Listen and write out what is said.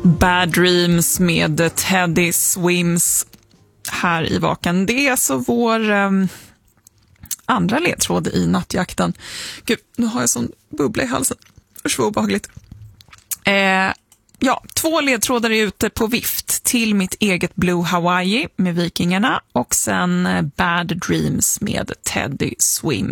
Bad Dreams med Teddy Swims här i Vaken. Det är alltså vår andra ledtråd i nattjakten. Gud, nu har jag sån bubbla i halsen. Så obehagligt. Ja, 2 ledtrådar är ute på vift till mitt eget Blue Hawaii med Vikingarna och sen Bad Dreams med Teddy Swims.